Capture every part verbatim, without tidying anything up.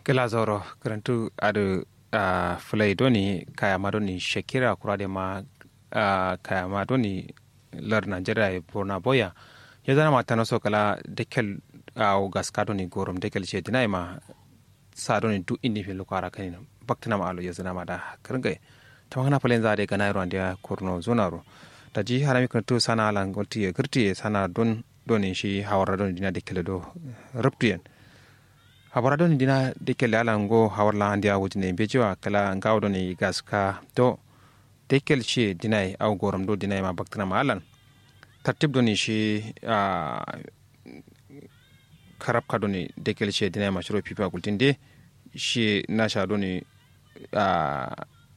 Gala zoro karantu adu a fulai doni kaya ma doni shakira kura de ma a kaya ma doni lar Nigeria borna boya ya zana mata no so kala dekel a gaska doni gorom dekel ce dinai ma sa doni du indi fi lokara kanina baktina ma alo ya zana ma da karngai tamana fulen za de ganai ron dia korno zonaro da ji harami karantu sana lan golti ya girti sana don doni shi hawara doni dina dekel do ruptiyen habara doni dina dekel ala ngo hawarla andia wujine bejiwa kala ngaw doni gaska do dekel shi dinai au goram do dinai ma baktina ma alan tartib doni shi a karab ka doni dekel shi dinai ma shiro pipa gultinde shi nasha doni a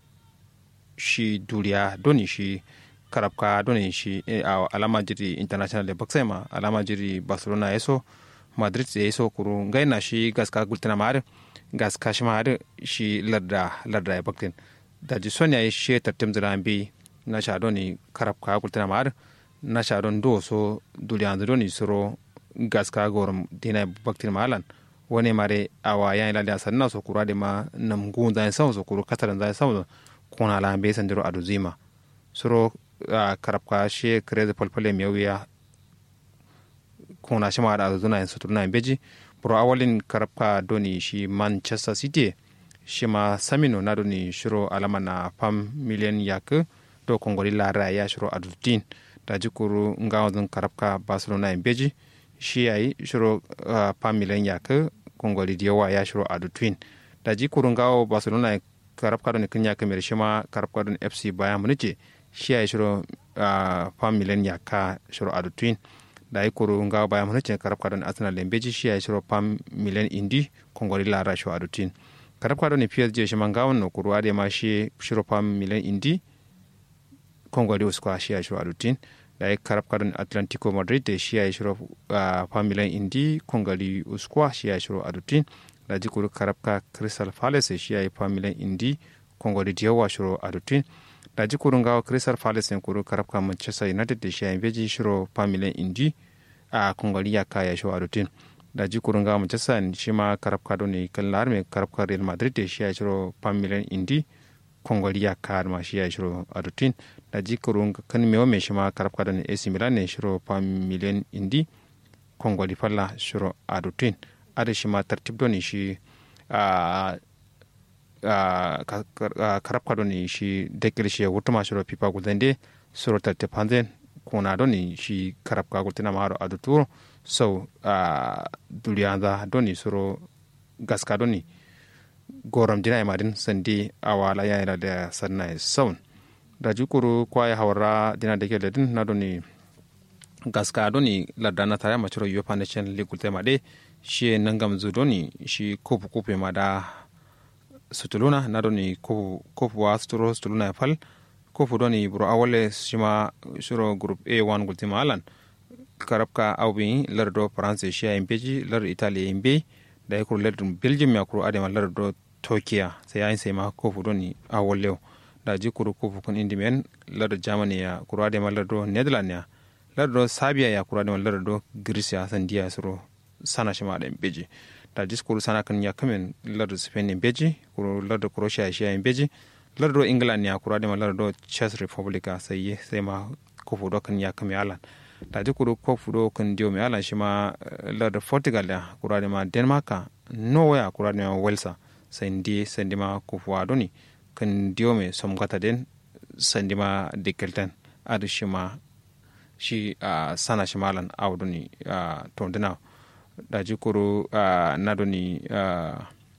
shi duriya doni shi karab ka doni shi alama jiri international baksema alama jiri barcelona yeso madrid ya so kuru gaina shi gaska gultina ma gaska shi ma shi larda larda ya baktin da ji sonya ya shi tartim zira bi na sha doni karab ka gultina ma na sha don do so duliyan doni suro gaska gorum dina baktin malan wani mare awa yan ila sanna so kura de ma nam gun zai sau so kuru kataran zai sau kuna la be sandiro aduzima suro karab ka shi kreze polpole miyawiya kuna shi ma da zuna yin suturna beji bro awalin karabka doni shi Manchester City shi ma samino na doni shiro alama na fam miliyan yak do kongoli lara ya shiro adutin da jikuru ngawon karabka Barcelona yin beji shi yayi shiro fam miliyan yak kongoli diyawa ya shiro adutin da jikuru ngawo Barcelona karabka doni kanya kamar shi ma karabka doni F C Bayern Munich shi yayi shiro fam miliyan yak shiro adutin da yi kuru nga baya mana cin karab kadon arsenal lembeji shi ya shiro pam miliyan indi kongori la rasho adutin karab kadon ni P S G shi mangawon no kuru ade ma shi shiro pam miliyan indi kongori uskwa shi ya shiro adutin da yi karab kadon Atlantico Madrid shi ya shiro pam miliyan indi kongori uskwa shi ya shiro adutin da ji kuru karab ka Crystal Palace shi ya pam miliyan indi kongori diyawa shiro adutin da ji kurun gawa Crystal Palace kuru karabka Manchester United da shi beji shiro familin indi a kongoli ya kaya shi a rutin da ji kurun gawa Manchester shi ma karabka don ne kan lar mai karabka Real Madrid da shi ya shiro familin indi kongoli ya kaya ma shi ya shiro a rutin da ji kurun kan mewa mai shi ma karabka don A C Milan ne shiro familin indi kongoli falla shiro a rutin a da shi ma tartib don shi a karabka doni shi dekil shi wutuma shiro pipa gulende suro tatte panzen kuna doni shi karabka gultina maro aduturo so duliyanda doni suro gaska doni goram dina imadin sandi awala ya ila da sanna saun da jukuru kwaya hawara dina dekil din na doni gaska doni ladana tare machiro Europa Nation League gultema de shi nangam zu doni shi kopu kopu ma da sutuluna na doni kofu kofu wa suturo sutuluna fal kofu doni bro awale shima shuro group A one gultima alan karabka awbi lardo France shia imbeji lar Italy imbe da yakuru lar Belgium ya kuru adema lardo Turkiya sai yayin sai ma kofu doni awale da jikuru kofu kun indimen lar Germany ya kuru adema lardo Netherlands ya lardo Serbia ya kuru adema lardo Greece ya sandiya suro sana shima da imbeji da diskuru sana kan ya kamen lardo Spain in beji kuro lardo Croatia shi in beji lardo England ya kura da lardo Czech Republic sai sai ma kofu do kan ya kame alan da diskuru kofu do kan dio me alan shi ma lardo Portugal ya kura da ma Denmark Norway ya kura da Wales sai ndi sai ndi ma kofu adoni kan dio me som gata den sai ndi ma dikelten adu shi ma shi sana shi malan awdoni to dina da jikuru uh, nadoni uh,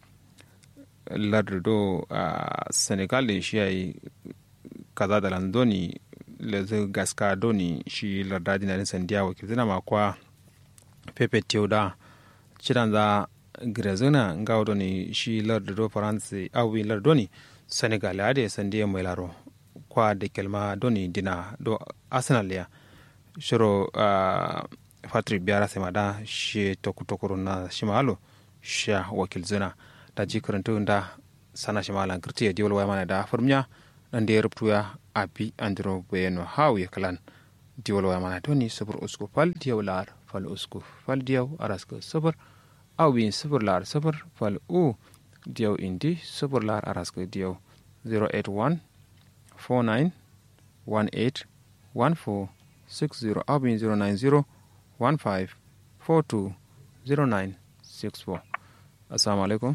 lardo uh, Senegal shi yayi kaza da landoni lezu gaska doni shi larda dinarin sandiya wakil zina makwa pepe teuda cidan za grezuna nga doni shi lardo France awi lardoni Senegal ade sandiya mai laro kwa da kelma doni dina do Arsenal ya shiro uh, Patrick Biara semada shi tokutokuru na shimalo sha wakil zuna da jikarantu da sana shimala kirti ya diwal waya mana da furmiya dan da ya rubutu ya abi andro bayano hawi ya kalan diwal waya mana doni sabur usku fal diwalar fal usku fal diyaw araska sabur awin sabur lar sabur fal u diyaw indi sabur lar araska diyaw zero eight one four nine one eight one four six zero abin zero nine zero one five four two zero nine six four. Assalamu alaikum.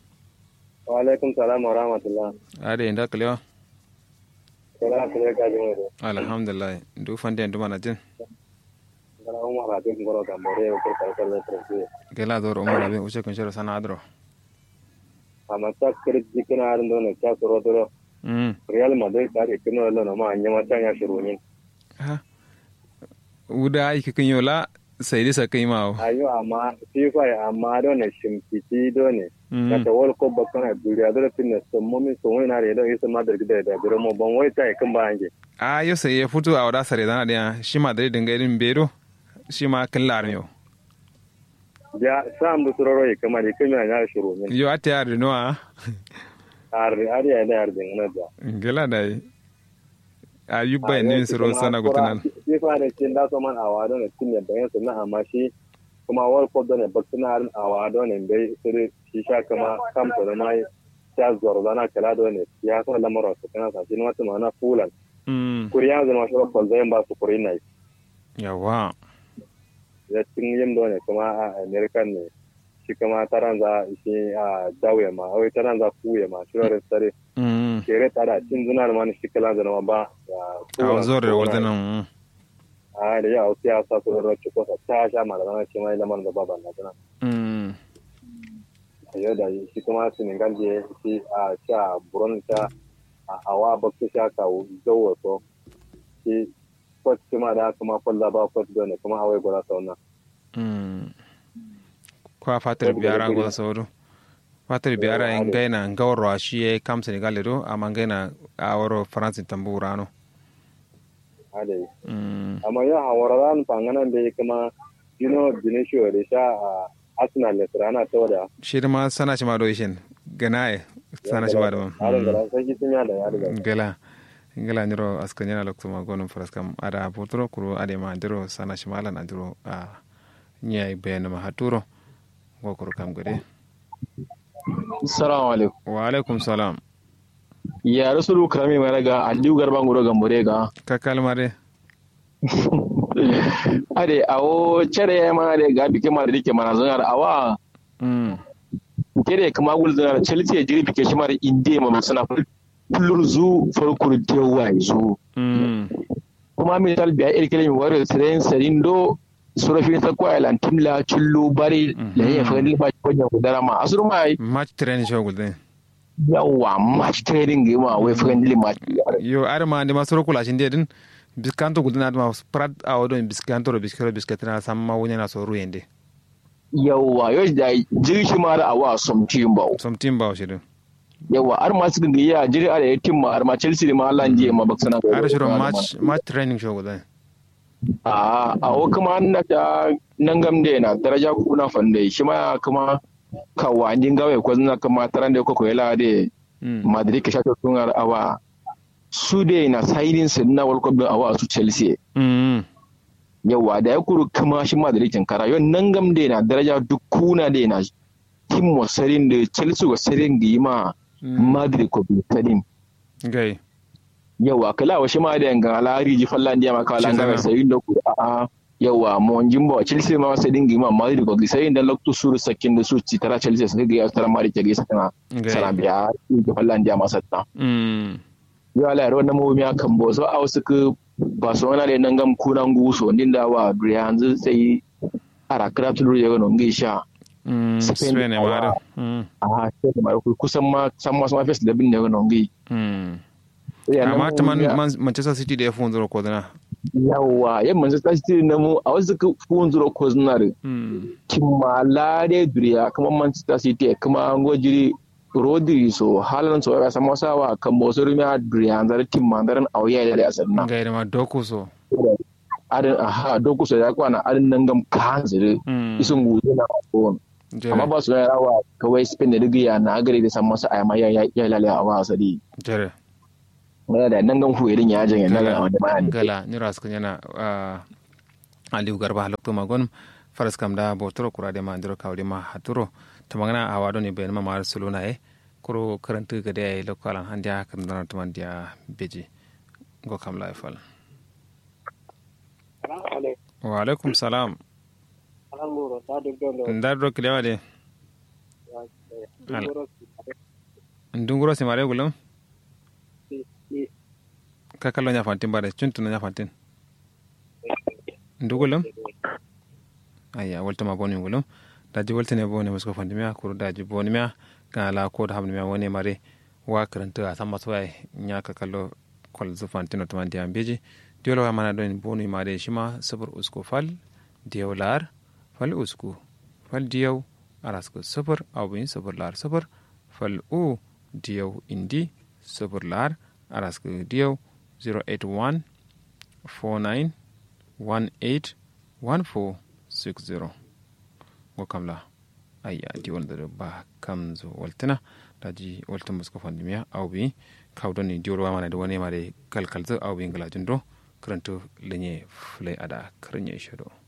Wa alaikum salam wa rahmatullah. Ade inda kalewa. Kala kale ka jin wado. Alhamdulillah. Ndu fande ndu mana jin. Kala umar ate ngoro ka more ko ka ka le trese. Gela dor umar abe uche kun shero sana adro. Amata kire dikina arndo ne ka soro doro. Mm. Real Madrid ka ke kino lo no ma anya mata nya shiru ni. Ha. Uda ai kin yola sai dai sakai mawo. Ayo amma FIFA amma do ne shimfiti do ne. Mm. Ka wol ko bakana duriya do tin ne so mo mi so wona re do isa Madrid da da biro mo bon wai tai kan ba anje. Ah yo sai ya fito a wada sare dana da shi Madrid dinga irin bero shi ma kan larmiyo. Ya sam du sororo e kamar e kamar nya shiru ni. Yo ate ya no a. Ar ari ya da ar din na da. Gela dai. Ayub bai ne soro sana gutunan. FIFA ne kin da so man awado ne tin ne bayan sunna amma shi kuma World Cup ne bakina harin awado ne bai sire shi sha kama kam to mai ya zorzana kala do ne ya so lamaro su kana sa shi wata mana fulan. Mm. Kuriya zama shi ko zai ba su kuri nai. Yawa. Ya tin yim do ne kuma a American ne shi kuma taranza shi a dawe ma wai taranza kuye ma shi ran sare. Mm. Kere tada tin zunar man shi kala zama ba. A zore wadannan. Ah da ya auki ya sa su roci ko ta sha malama ce mai lamar da baban na tana. Mm. Ayo da shi kuma su ne ganje shi a sha buron ta a hawa bakki sha ka dawo to shi ko kuma da kuma kullu ba ko da ne kuma hawai gura sauna. Mm. Kwa fatar biyara go sauro. Fatar biyara in gaina ngawro shi e kam Senegal do amma gaina a woro France tamburano. Ade. Mm. Amma ya hawaran fanganan da kuma Gino Benicio da sha a Arsenal da rana ta da. Shi ma sana shi ma do ishin ganaye sana shi ma do. Har da sai kin ya da ya da. Gela. Gela niro askanya lokto ma gonum fraskam ada potro kuro ade ma diro sana shi mala na diro a nyai ben ma haturo go kuro kam gode. Assalamu alaikum. Wa alaikum salam. Ya rasulu karami mai raga Aliyu Garba ngoro gambore ga. Ka kalmare. Ade awo cere ma de ga bike ma rike mana zunar awa. Mm. Kede kama gul zunar Chelsea jiri bike shi ma inde ma suna kullur zu farkur tewa zu. Mm. Kuma misal biya irkele mi waro tren serindo surafi ta kwa lan timla chullu bari la ya fa ni ba ko nya gudara ma asuru mai Match training show gulden. yawa match trading ga ma wai friendly match. Yo arma ndi masoro kula shinde din biskanto gulden adma prat awodo biskanto ro biskero bisketna samma wonya na so ruende. Yawa yau da jiri shi ma da awa somtin ba. Somtin ba shi din. Yawa ar ma su dinga ya jiri ar ya timma ar ma Chelsea ma Allah ndiye ma baksana. Ar shiro match match training show gulden. a a o kuma an ta nan gamde na daraja kuna fande shi ma kuma kawa an gawe ko zuna kuma taran da koko yala de Madrid ke shato tungar awa su de na signing sin na World Cup awa su Chelsea Mm. yawa da ya kuru kuma shi Madrid kin kara yon nan gamde na daraja duk kuna de na tim mo sarin de Chelsea go sarin gi ma Madrid ko bi sarin Gai. yawa kala wa shi ma da yanga alari ji fallan dia maka lan ga sai da ku a yawa mon jimbo Chelsea ma sai dingi ma Madrid ko sai da lokto suru sakin da su ci tara Chelsea sai ga tara mari ke gisa kana sarabia ji fallan dia ma satta Mm. yo ala ro na mu mi akan bo so a wasu ku Barcelona da nan gam kunan guso din da wa yanzu sai ara kratul ya ga non gisha Mm. Spain ne mara. Mm. a sai ma kusan ma san ma sama face da bin da ga non gi Mm. Amma ta man Manchester City da ya fi wanzu ko dana. yawa yan Manchester City na mu a wasu fuhun zuro ko zinar kimala da duriya kuma Manchester City kuma an gojiri Rodri so halan so ya sama sawa kan boso rumiya duriya zar tim mandaran auya da asanna Ga da ma doku so. adin aha doku so ya kwana adin nan gam kan zire isun gudu na ko amma ba su yawa kawai Spain da rigiya na gare da sama sa ayama ya ya lalaya a wasa di Jere. wala da nan gan huirin ya janye nan ga wanda ma Gala ni ras kan yana Aliyu Garba halakto magon faras kam da botoro kurade ma ndiro kawde ma haturo tamangana awado ni ben ma mar suluna e kuro karantu gade ay lokalan handia kan dana tumandia beji go kam la fal wa alaikum salam ndaro kilewade ndunguro si mare gulum kakalo nya fantin bare chuntu nya fantin ndugulum aya wolta ma boni gulum daji wolta ne boni musko fandimia kuru daji boni mia kala ko da hamni woni mare wa karanta a sama soy nya kakalo kol zu fantino to mandi ambeji diolo wa mana don boni mare shima sabur usko fal diolar fal usku fal diyaw arasko sabur awin sabur lar sabur fal u diyaw indi sabur lar arasko diyaw zero eight one four nine one eight one four six zero go kamla ayya di wonde ba kamzo waltana daji walta musko fandimiya awbi kawdoni diwro wa mana de woni mare kalkalzo awbi ngala jundo kranto lenye flay ada kranye shodo